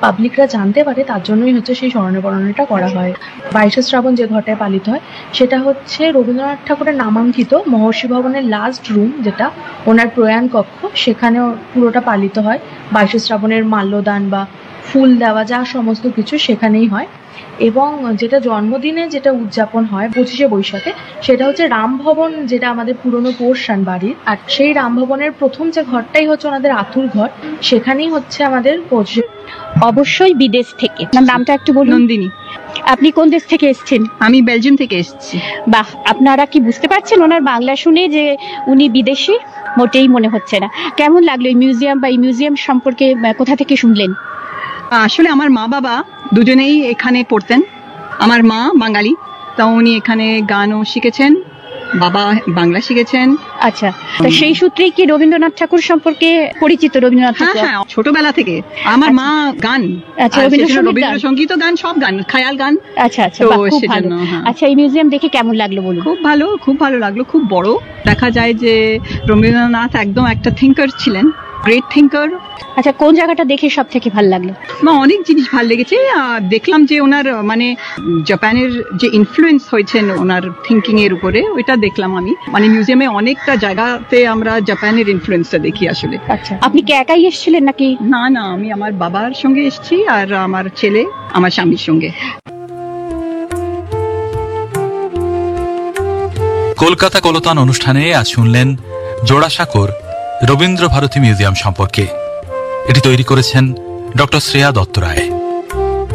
পাবলিকরা জানতে পারে, তার জন্যই হচ্ছে সেই স্মরণে করা হয়। 22শে শ্রাবণ যে ঘরটায় পালিত হয় সেটা হচ্ছে রবীন্দ্রনাথ ঠাকুরের নামাঙ্কিত মহর্ষি ভবনের লাস্ট রুম, যেটা ওনার প্রয়াণ কক্ষ, সেখানেও পুরোটা পালিত হয়। 22শে শ্রাবণের মাল্যদান বা ফুল দেওয়া যা সমস্ত কিছু সেখানেই হয়। এবং যেটা জন্মদিনে যেটা উদযাপন হয় 25শে বৈশাখে, সেটা হচ্ছে রামভবন, যেটা আমাদের পুরনো পোর্শন বাড়ির। আর সেই রামভবনের প্রথম যে ঘরটাই হচ্ছে ওনাদের আতুর ঘর, সেখানেই হচ্ছে আমাদের 25শে। অবশ্যই বিদেশ থেকে। আপনার নামটা একটু বলুন। নন্দিনী। আপনি কোন দেশ থেকে এসেছেন? আমি বেলজিয়াম থেকে এসেছি। বাহ, আপনারা কি বুঝতে পারছেন ওনার বাংলা শুনে যে উনি বিদেশি? মোটেই মনে হচ্ছে না। কেমন লাগলো এই মিউজিয়াম বা এই মিউজিয়াম সম্পর্কে কোথা থেকে শুনলেন? আসলে আমার মা বাবা দুজনেই এখানে পড়তেন। আমার মা বাঙালি, তা উনি এখানে গানও শিখেছেন, বাবা বাংলা শিখেছেন। আচ্ছা, তা সেই সূত্রেই কি রবীন্দ্রনাথ ঠাকুর সম্পর্কে পরিচিত? রবীন্দ্রনাথ হ্যাঁ ঠাকুর? হ্যাঁ, ছোটবেলা থেকে। আমার মা গান, আচ্ছা, আর রবীন্দ্রসঙ্গীত গান? রবীন্দ্রসঙ্গীত গান, সব গান, খায়াল গান। আচ্ছা আচ্ছা, তো বাহ, খুব ভালো। সেজন্য, হ্যাঁ। আচ্ছা, এই মিউজিয়াম দেখে কেমন লাগলো বলুন? খুব ভালো, খুব ভালো লাগলো। খুব বড়, দেখা যায় যে রবীন্দ্রনাথ একদম একটা থিঙ্কার ছিলেন, গ্রেট থিঙ্কার। আচ্ছা, কোন জায়গাটা দেখে সব থেকে ভালো লাগলো? না, অনেক জিনিস ভালো লেগেছে। দেখলাম যে ওনার মানে জাপানের যে ইনফ্লুয়েন্স হয়েছেন ওনার থিঙ্কিং এর উপরে, ওইটা দেখলাম আমি। মানে মিউজিয়ামে অনেকটা জায়গাতে আমরা জাপানের ইনফ্লুয়েন্সটা দেখি আসলে। আচ্ছা, আপনি কি একাই এসেছিলেন নাকি? না না, আমি আমার বাবার সঙ্গে এসেছি, আর আমার ছেলে আমার স্বামীর সঙ্গে। কলকাতা কলতান অনুষ্ঠানে আজ শুনলেন জোড়াসাঁকোর রবীন্দ্র ভারতী মিউজিয়াম সম্পর্কে। এটি তৈরি করেছেন ডক্টর শ্রেয়া দত্ত রায়।